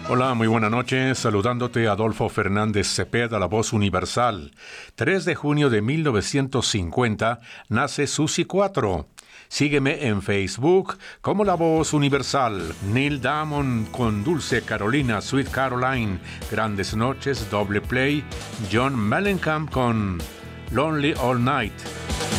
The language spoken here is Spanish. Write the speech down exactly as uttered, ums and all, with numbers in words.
Hola, muy buena noche. Saludándote Adolfo Fernández Cepeda, la voz universal. tres de junio de mil novecientos cincuenta nace Susi cuatro. Sígueme en Facebook como La Voz Universal. Neil Diamond con Dulce Carolina, Sweet Caroline, Grandes Noches, Doble Play. John Mellencamp con Lonely All Night.